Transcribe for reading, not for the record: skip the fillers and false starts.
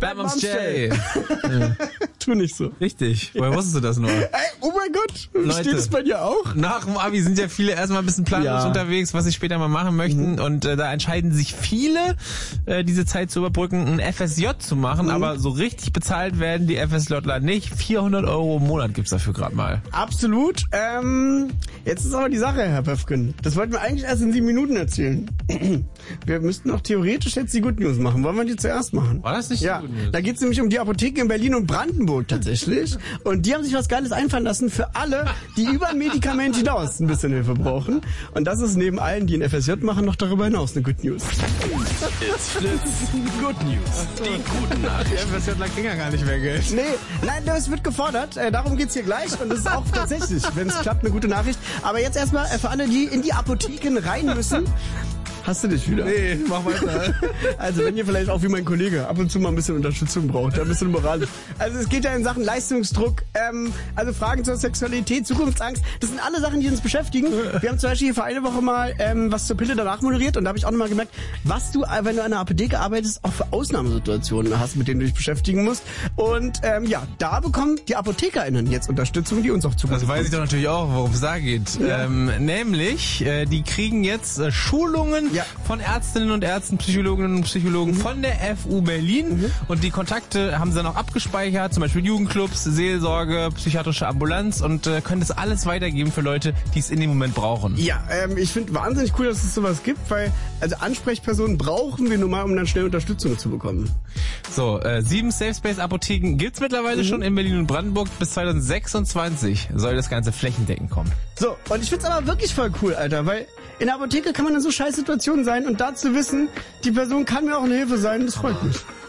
Bad Moms J. Tu nicht so. Richtig. Woher wusstest du das nur? Ey, oh mein Gott. Leute, steht es bei dir auch? Nach dem Abi sind ja viele erstmal ein bisschen planlos unterwegs, was sie später mal machen möchten. Und da entscheiden sich viele, diese Zeit zu überbrücken, ein FSJ zu machen. Aber so richtig bezahlt werden die FSJler nicht. 400 € im Monat gibt's dafür gerade mal. Absolut. Jetzt ist aber die Sache, Herr Pöfken. Das wollten wir eigentlich erst in 7 Minuten erzählen. Wir müssten auch theoretisch jetzt die Good News machen. Wollen wir die zuerst machen? War das nicht die Good News? Da geht's nämlich um die Apotheken in Berlin und Brandenburg tatsächlich. Und die haben sich was Geiles einfallen lassen für alle, die über ein Medikament hinaus ein bisschen Hilfe brauchen. Und das ist neben allen, die ein FSJ machen, noch darüber hinaus eine Good News. It's Fritz. Good News. Die guten Nachrichten. Die FSJler kriegen ja gar nicht mehr Geld. Nee, nein, das wird gefordert. Darum geht's hier gleich. Und das ist auch tatsächlich, wenn es klappt, eine gute Nachricht. Aber jetzt erstmal für alle, die in die Apotheken rein müssen. Hast du dich wieder? Nee, mach weiter. Also wenn ihr vielleicht auch wie mein Kollege ab und zu mal ein bisschen Unterstützung braucht, ein bisschen moralisch. Also es geht ja in Sachen Leistungsdruck, also Fragen zur Sexualität, Zukunftsangst, das sind alle Sachen, die uns beschäftigen. Wir haben zum Beispiel hier vor einer Woche mal was zur Pille danach moderiert und da habe ich auch nochmal gemerkt, was du, wenn du an einer Apotheke arbeitest, auch für Ausnahmesituationen hast, mit denen du dich beschäftigen musst. Und da bekommen die ApothekerInnen jetzt Unterstützung, die uns auch zukommt. Das weiß ich doch natürlich auch, worum es da geht. Ja. Nämlich, die kriegen jetzt Schulungen von Ärztinnen und Ärzten, Psychologinnen und Psychologen von der FU Berlin. Und die Kontakte haben sie dann auch abgespeichert, zum Beispiel Jugendclubs, Seelsorge, psychiatrische Ambulanz und können das alles weitergeben für Leute, die es in dem Moment brauchen. Ja, ich finde wahnsinnig cool, dass es sowas gibt, weil also Ansprechpersonen brauchen wir nun mal, um dann schnell Unterstützung zu bekommen. So, 7 Safe Space Apotheken gibt's mittlerweile schon in Berlin und Brandenburg. Bis 2026 soll das Ganze flächendeckend kommen. So, und ich find's aber wirklich voll cool, Alter, weil in der Apotheke kann man in so scheiß Situationen sein und da zu wissen, die Person kann mir auch eine Hilfe sein, das freut mich.